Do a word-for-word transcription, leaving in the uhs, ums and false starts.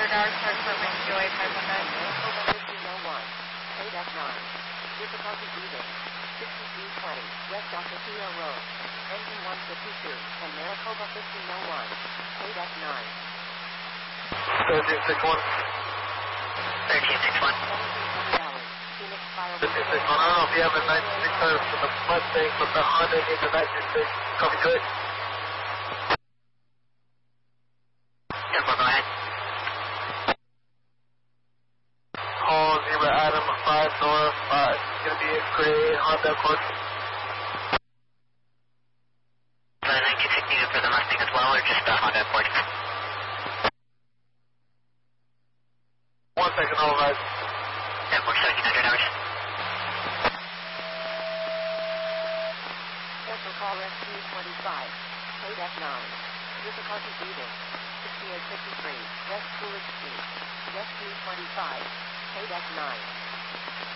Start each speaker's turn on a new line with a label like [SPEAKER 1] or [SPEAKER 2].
[SPEAKER 1] radar, start confirming Q A five one nine.
[SPEAKER 2] Maricopa fifteen oh one, eight F nine. Difficulty breathing, sixty-three twenty, West Ocotillo Road. Engine one fifty-two, and Maricopa fifteen oh one, eight F nine.
[SPEAKER 3] thirteen six one.
[SPEAKER 4] thirteen six one.
[SPEAKER 2] seventeen hundred hours, Phoenix Fire.
[SPEAKER 3] thirteen six one. I don't know if you have a ninety-six hundred from the Mustang, but the Honda needs a ninety-six. Copy, good.
[SPEAKER 4] ten four, go ahead.
[SPEAKER 3] Call zero Adam five North. Uh, it's going to be a gray Honda Accord.
[SPEAKER 4] The ninety-six needed for the Mustang as well, or just the Honda Accord?
[SPEAKER 3] One second, all right.
[SPEAKER 4] ten four, seventeen hundred hours.
[SPEAKER 2] Central call rescue twenty-five, eight F nine. Difficulty breathing, sixty-eight fifty-three, West Coolidge Street. Rescue twenty-five, eight F nine.